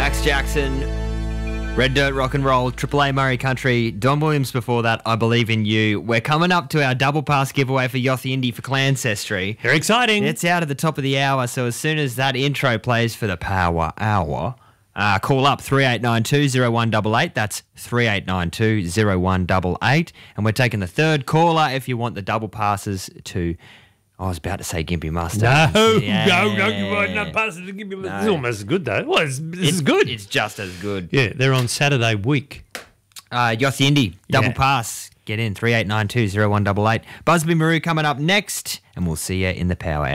Max Jackson, Red Dirt Rock and Roll, Triple A Murray Country, Don Williams before that, I Believe in You. We're coming up to our double pass giveaway for Yossi Indy for Clancestry. Very exciting. It's out at the top of the hour, so as soon as that intro plays for the Power Hour, call up 3892-0188. That's 3892-0188. And we're taking the third caller if you want the double passes to... I was about to say Gimpy Mustard. No, Yeah. you might not pass it to give me. It's almost as good though. Well, this is good. It's just as good. Yeah, they're on Saturday week. Yossi Indy, double Yeah. pass. Get in, 3892-0188. Busby Maru coming up next, and we'll see you in the Power Hour.